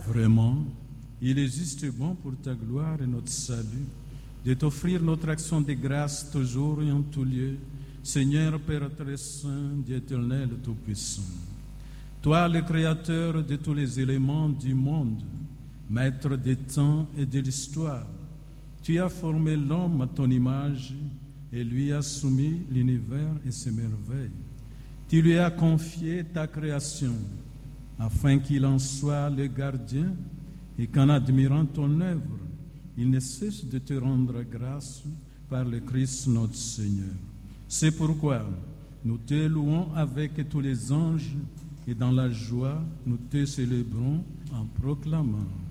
Vraiment, il est juste bon pour ta gloire et notre salut de t'offrir notre action de grâce toujours et en tout lieu, Seigneur Père très saint, Dieu éternel tout-puissant. Toi, le Créateur de tous les éléments du monde, Maître des temps et de l'histoire, tu as formé l'homme à ton image et lui as soumis l'univers et ses merveilles. Tu lui as confié ta création afin qu'il en soit le gardien et qu'en admirant ton œuvre, il ne cesse de te rendre grâce par le Christ notre Seigneur. C'est pourquoi nous te louons avec tous les anges et dans la joie, nous te célébrons en proclamant.